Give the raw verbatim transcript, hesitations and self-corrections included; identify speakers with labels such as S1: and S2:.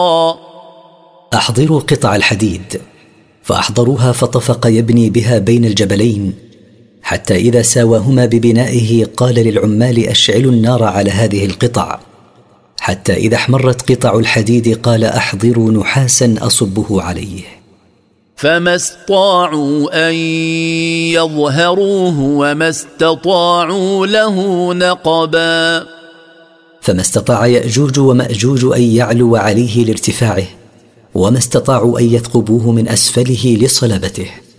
S1: أحضروا قطع الحديد. فأحضروها فطفق يبني بها بين الجبلين، حتى إذا ساواهما ببنائه قال للعمال أشعلوا النار على هذه القطع، حتى إذا احمرت قطع الحديد قال أحضروا نحاسا أصبه عليه.
S2: فما استطاعوا أن يظهروه وما استطاعوا له نقبا.
S1: فما استطاع يأجوج ومأجوج أن يعلو عليه لارتفاعه، وما استطاعوا أن يثقبوه من أسفله لصلابته.